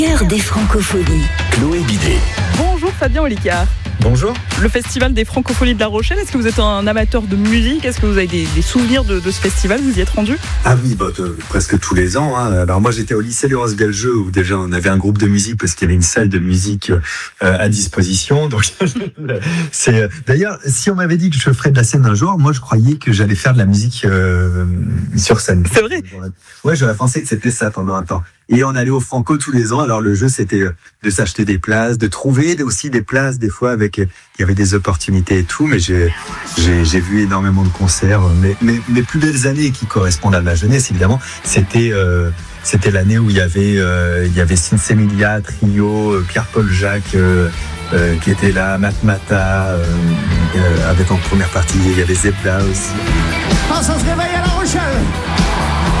Cœur des Francopholies. Chloé Bidet. Bonjour Fabien Olicard. Bonjour. Le Festival des Francopholies de La Rochelle, est-ce que vous êtes un amateur de musique ? Est-ce que vous avez des souvenirs de ce festival ? Vous y êtes rendu ? Ah oui, presque tous les ans. Alors moi j'étais au lycée Léonce Vialgeux où déjà on avait un groupe de musique parce qu'il y avait une salle de musique à disposition. Donc c'est d'ailleurs si on m'avait dit que je ferais de la scène un jour, moi je croyais que j'allais faire de la musique sur scène. C'est vrai ? Ouais, j'aurais pensé que c'était ça pendant un temps. Et on allait au Franco tous les ans. Alors le jeu c'était de s'acheter des places, de trouver aussi des places des fois avec il y avait des opportunités et tout. Mais j'ai vu énormément de concerts. Mes plus belles années qui correspondent à ma jeunesse évidemment, c'était l'année où il y avait Sinsemilia, Trio, Pierre-Paul Jacques qui était là, Matmata avec en première partie il y avait Zebda aussi. Ça se réveille à La Rochelle.